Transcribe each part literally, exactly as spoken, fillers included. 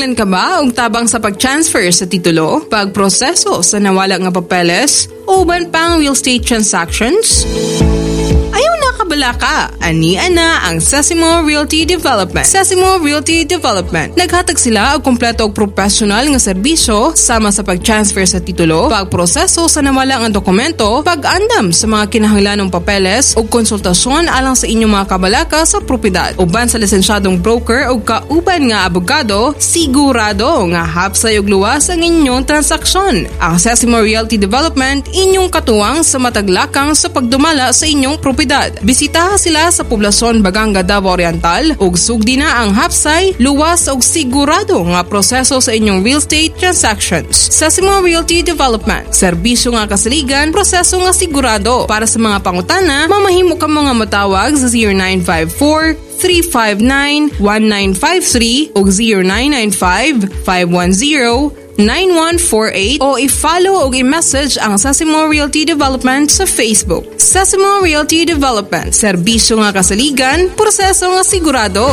Nagkinahanglan ka ba og tabang sa pag-transfer sa titulo, pagproseso sa nawala nga papeles, o uban pang real estate transactions? Ayaw na kabala ka. Ania na ang Sesimo Realty Development. Sesimo Realty Development. Naghatag sila og kompleto og professional nga serbisyo sama sa pag-transfer sa titulo, pagproseso sa nawala nga dokumento, pag-andam sa mga kinahanglanong papeles ug konsultasyon alang sa inyong mga kabalaka sa propiedad. Uban sa lisensyadong broker ug kauban nga abogado, sigurado nga hapsay ug luwas ang inyong transaksyon. Ang Sesimo Realty Development inyong katuwang sa mataglakang sa pagdumala sa inyong propiedad. Bisitaha sila sa poblasyon Baganga, Davao Oriental ug sugdi na ang hapsay, luwas ug sigurado nga proseso sa inyong real estate transactions. Sesimo Realty Development. Serbisyo nga kasaligan, proseso nga sigurado. Para sa mga pangutana, mamahimo ka mga matawag sa zero nine five four, three five nine, one nine five three ug zero nine nine five, five one zero, nine one four eight o i-follow o i-message ang Sesimo Realty Development sa Facebook. Sesimo Realty Development. Serbisyo nga kasaligan, proseso nga sigurado.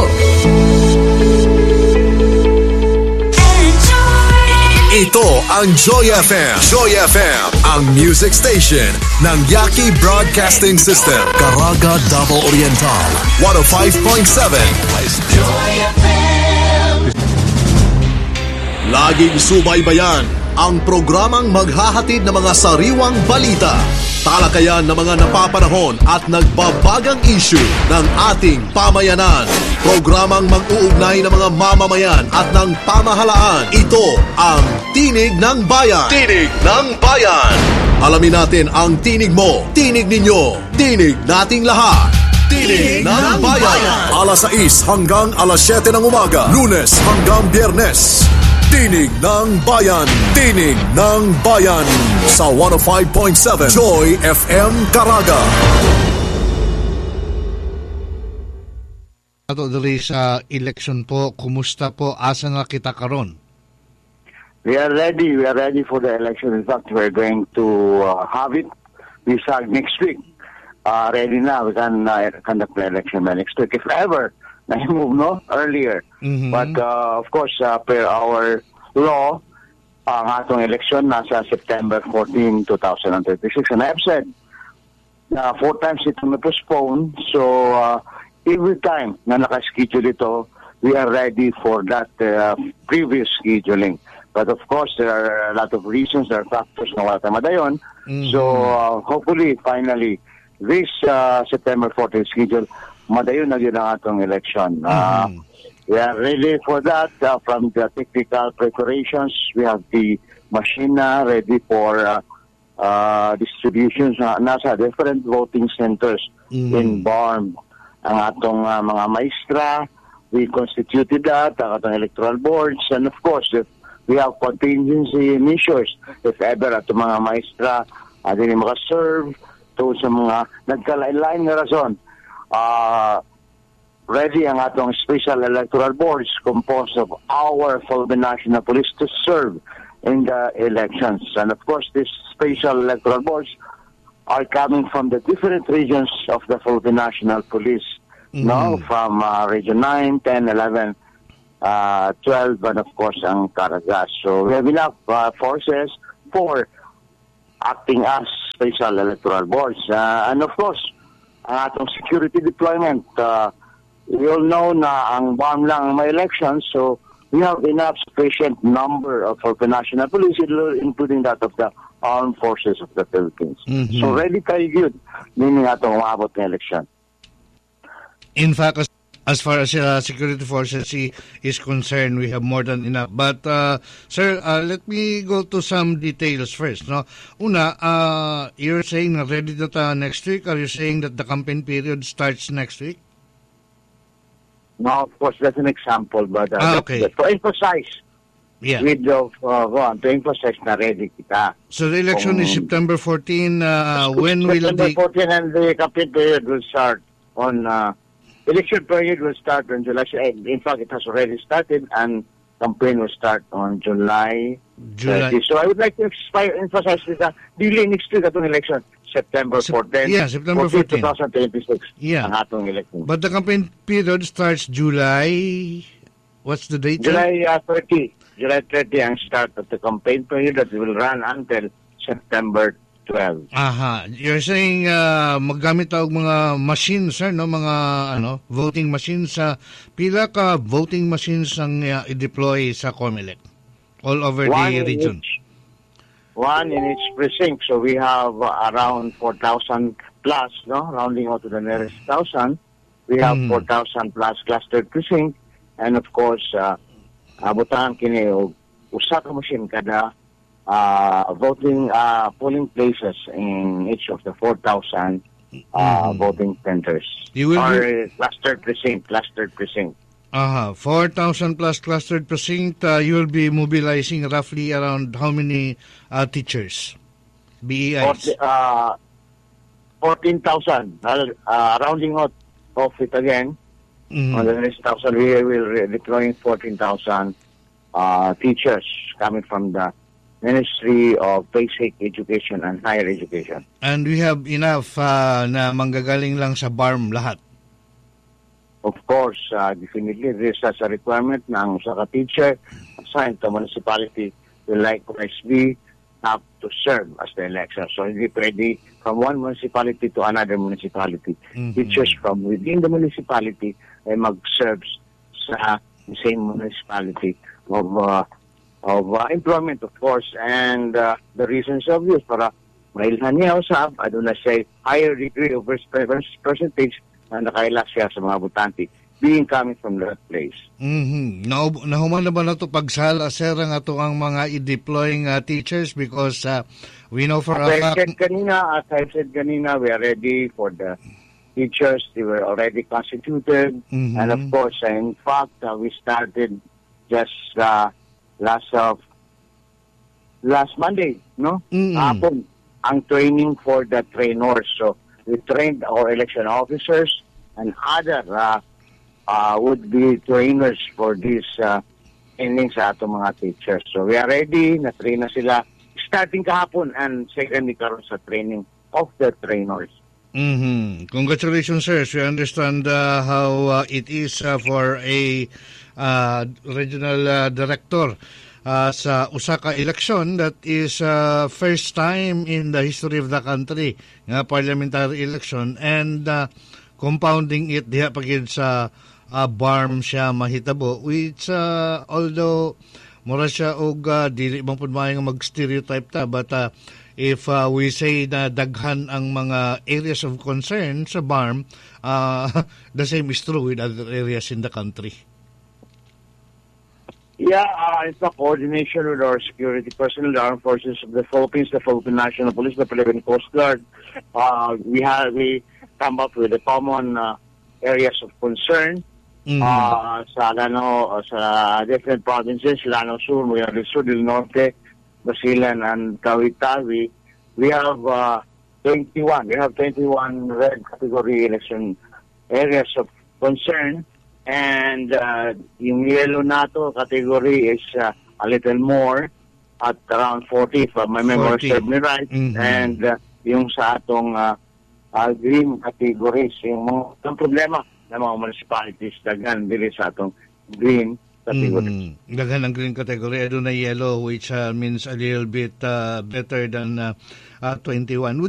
Ito ang Joy F M. Joy F M, ang music station ng Yaki Broadcasting System. Caraga, Davao Oriental. one oh five point seven. Joy F M. Laging subaybayan ang programang maghahatid ng mga sariwang balita, talakayan ng mga napapanahon at nagbabagang issue ng ating pamayanan. Programang mag-uugnay ng mga mamamayan at ng pamahalaan. Ito ang Tinig ng Bayan. Tinig ng Bayan. Alamin natin ang tinig mo, tinig ninyo, tinig nating lahat. Tinig ng Bayan. alas sais hanggang alas siyete ng umaga. Lunes hanggang Biyernes. Tinig ng Bayan. Tinig ng Bayan. Sa one oh five point seven Joy F M Caraga. Ato dali sa election po, kumusta po? Asa nga kita karon? We are ready. We are ready for the election. In fact, we're going to uh, have it this uh, next week. Uh, ready na. We can uh, conduct the election by next week. If ever, na-move, no? Earlier. Mm-hmm. But, uh, of course, uh, per our law, ang atong election nasa September fourteenth, twenty twenty-six. And I've said na four times ito na-postpone. So, uh, every time na nakaschedule ito, we are ready for that uh, previous scheduling. But of course, there are a lot of reasons, there are factors na wala tayo madayon. Mm-hmm. So, uh, hopefully, finally, this uh, September fourteenth schedule, madayon na yun ang atong election. Uh, mm-hmm. We are ready for that. Uh, from the technical preparations, we have the machine na ready for uh, uh, distributions na nasa different voting centers mm-hmm. in B A R M. Ang atong uh, mga maestra, we constituted that, ang atong electoral boards, and of course, if we have contingency measures, if ever at mga maestra, uh, din makaserve to sa mga nagkalain-lain nga rason. Uh, ready ang atong special electoral boards composed of our Philippine National Police to serve in the elections. And of course, these special electoral boards are coming from the different regions of the Philippine National Police, mm. no? From uh, Region nine, ten, eleven, uh, twelve, and of course, ang Caraga. So we have enough uh, forces for acting as special electoral boards. Uh, and of course, ang atong security deployment, uh, we all know na ang B A R M lang may elections, so we have enough sufficient number of Philippine National Police, including that of the Armed Forces of the Philippines. Mm-hmm. So ready tayo yun, meaning atong umabot ng election. In fact, as, as far as uh, security forces is concerned, we have more than enough. But, uh, sir, uh, let me go to some details first. No? Una, uh, you're saying na ready na ta next week? Are you saying that the campaign period starts next week? No, of course, that's an example. But uh, ah, okay. to emphasize, yeah. with of, uh, to emphasize na ready kita. So the election um, is September fourteenth. Uh, when will the... September fourteenth, and the campaign period will start on... Uh, election period will start on July. In fact, it has already started, and campaign will start on July. July. thirtieth. So I would like to emphasize this. Uh, Dili next week atong election. September fourteenth. Yeah, September fourteenth. twenty twenty-six. Yeah. Ang atong election. But the campaign period starts July What's the date? sir? July uh, thirty. July thirty ang start of the campaign period that will run until September twelfth. Aha. You're saying uh, maggamit tayo og mga machines, sir, no? Mga ano, voting machines. sa pila ka voting machines ang uh, i-deploy sa COMELEC all over One the in region? each, one in each precinct. So we have uh, around four thousand plus, no? Rounding out to the nearest thousand. We have Mm. four thousand plus clustered precinct. And of course, uh, abutan kini og usa ka machine kada uh, voting uh, polling places in each of the four thousand uh, Mhm. voting centers. You will or be- clustered precinct, clustered precinct. Aha, four thousand plus clustered precinct, uh, you will be mobilizing roughly around how many uh, teachers? B E Is? Forty- uh, fourteen thousand. Uh, rounding out of it again, Mhm. on the next thousand, we will re- deploying fourteen thousand uh, teachers coming from the Ministry of Basic Education and Higher Education. And we have enough uh, na manggagaling lang sa B A R M lahat. Of course, uh, definitely this is a requirement ng usa ka teacher assigned to municipality will likewise be have to serve as the election. So hindi pwede from one municipality to another municipality. Mhm. Teachers from within the municipality ay mag-serve sa same municipality of uh, of uh, employment, of course. And uh, the reasons obvious para mailhan niya usab, I do not say higher degree of pers- pers- percentage na nakaila siya sa mga butante being coming from that place. Mm-hmm. Nahu- nahuman na ba na ito pagsala, sir, ang ato ang mga i-deploying uh, teachers because uh, we know for As a I fact... said kanina, as I said kanina, we are ready for the teachers. They were already constituted. Mhm. And of course, uh, in fact, uh, we started just uh, last of last Monday, no? Mm-mm. Hapon, ang training for the trainers. So we trained our election officers and other uh, uh, would-be trainers for this uh, training sa atong mga teachers. So we are ready, na-train na sila starting kahapon and secondly karon sa training of the trainers. Mm-hmm. Congratulations, sir. We understand uh, how uh, it is uh, for a uh, regional uh, director uh, sa Osaka election that is uh, first time in the history of the country nga parliamentary election and uh, compounding it diha pagid sa uh, B A R M siya mahitabo which uh, although mura siya og uh, dili man pud maayo nga mag-stereotype ta but uh, if uh, we say na daghan ang mga areas of concern sa B A R M, uh, the same is true with other areas in the country. Yeah, uh, it's a coordination with our security personnel, the armed forces of the Philippines, the Philippine National Police, the Philippine Coast Guard. Uh, we have we come up with the common uh, areas of concern Mhm. uh, sa Lano, uh, sa different provinces, Lano Sur, Del Sur, Del Norte, Basilan, and Cavite. We have uh, twenty-one. We have twenty-one red category election areas of concern. And uh, yung yellow nato category is uh, a little more at around forty if uh, my memory forty. serves me right. Mhm. And uh, yung sa atong uh, uh, green categories, yung mga ang problema ng mga municipalities daghan dili sa atong green categories. Mm, daghan ang green category, aduna yellow which uh, means a little bit uh, better than uh, uh, twenty-one.